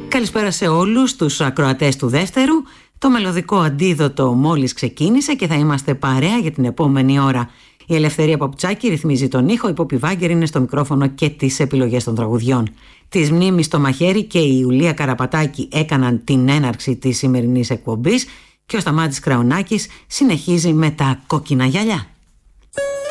Καλησπέρα σε όλους τους ακροατές του δεύτερου. Το μελωδικό αντίδοτο μόλις ξεκίνησε και θα είμαστε παρέα για την επόμενη ώρα. Η Ελευθερία Παπουτσάκη ρυθμίζει τον ήχο, η Πόπη Βάγκερ είναι στο μικρόφωνο και τις επιλογές των τραγουδιών. Της μνήμης στο μαχαίρι και η Ιουλία Καραπατάκη έκαναν την έναρξη της σημερινής εκπομπής και ο Σταμάτης Κραουνάκης συνεχίζει με τα κόκκινα γυαλιά.